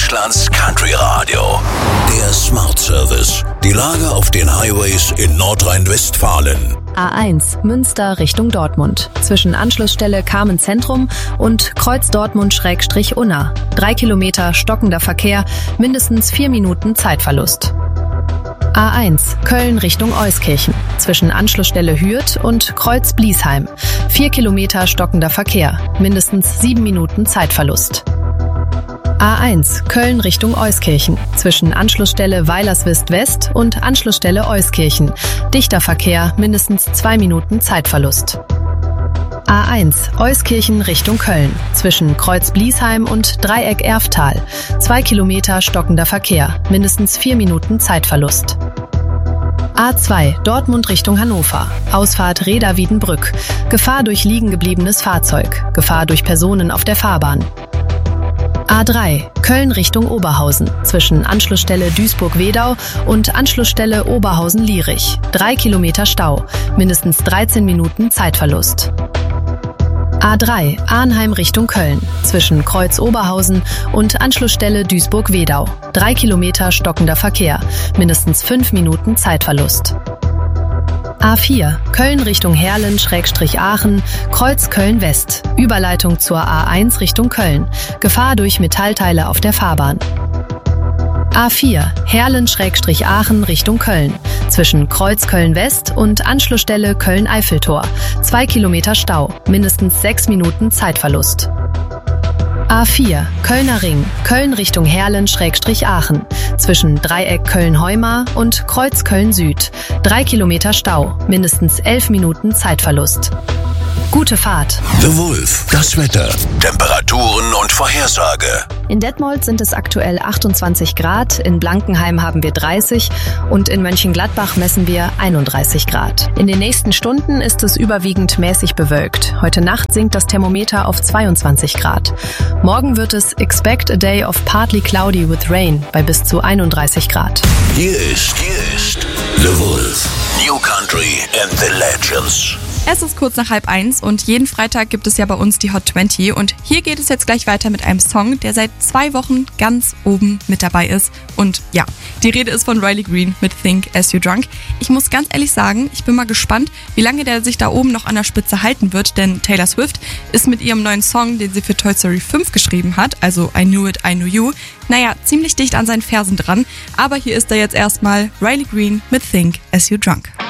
Deutschlands Country Radio. Der Smart Service. Die Lage auf den Highways in Nordrhein-Westfalen. A1 Münster Richtung Dortmund. Zwischen Anschlussstelle Carmen Zentrum und Kreuz Dortmund-Unna. 3 Kilometer stockender Verkehr, mindestens 4 Minuten Zeitverlust. A1 Köln Richtung Euskirchen. Zwischen Anschlussstelle Hürth und Kreuz Bliesheim. 4 Kilometer stockender Verkehr, mindestens 7 Minuten Zeitverlust. A1 Köln Richtung Euskirchen. Zwischen Anschlussstelle Weilerswist West und Anschlussstelle Euskirchen. Dichter Verkehr, mindestens 2 Minuten Zeitverlust. A1 Euskirchen Richtung Köln. Zwischen Kreuz Bliesheim und Dreieck Erftal. 2 Kilometer stockender Verkehr, mindestens 4 Minuten Zeitverlust. A2 Dortmund Richtung Hannover. Ausfahrt Reda-Wiedenbrück. Gefahr durch liegen gebliebenes Fahrzeug. Gefahr durch Personen auf der Fahrbahn. A3 Köln Richtung Oberhausen. Zwischen Anschlussstelle Duisburg-Wedau und Anschlussstelle Oberhausen-Lierich. 3 Kilometer Stau, mindestens 13 Minuten Zeitverlust. A3 Arnheim Richtung Köln. Zwischen Kreuz Oberhausen und Anschlussstelle Duisburg-Wedau. 3 Kilometer stockender Verkehr, mindestens 5 Minuten Zeitverlust. A4 Köln Richtung Herlen/Aachen, Kreuz Köln-West. Überleitung zur A1 Richtung Köln. Gefahr durch Metallteile auf der Fahrbahn. A4 Herlen/Aachen Richtung Köln. Zwischen Kreuz Köln-West und Anschlussstelle Köln-Eiffeltor. 2 Kilometer Stau, mindestens 6 Minuten Zeitverlust. A4 Kölner Ring, Köln Richtung Herlen/Aachen. Zwischen Dreieck Köln-Heumar und Kreuz Köln-Süd. 3 Kilometer Stau, mindestens 11 Minuten Zeitverlust. Gute Fahrt. The Wolf, das Wetter, Temperaturen und Vorhersage. In Detmold sind es aktuell 28 Grad, in Blankenheim haben wir 30 und in Mönchengladbach messen wir 31 Grad. In den nächsten Stunden ist es überwiegend mäßig bewölkt. Heute Nacht sinkt das Thermometer auf 22 Grad. Morgen wird es Expect a Day of Partly Cloudy with Rain bei bis zu 31 Grad. Hier ist The Wolf. New Country and the Legends. Es ist kurz nach 12:30 und jeden Freitag gibt es ja bei uns die Hot 20 und hier geht es jetzt gleich weiter mit einem Song, der seit 2 Wochen ganz oben mit dabei ist. Und ja, die Rede ist von Riley Green mit Think As You Drunk. Ich muss ganz ehrlich sagen, ich bin mal gespannt, wie lange der sich da oben noch an der Spitze halten wird, denn Taylor Swift ist mit ihrem neuen Song, den sie für Toy Story 5 geschrieben hat, also I Knew It, I Knew You, ziemlich dicht an seinen Fersen dran. Aber hier ist er jetzt erstmal, Riley Green mit Think As You Drunk.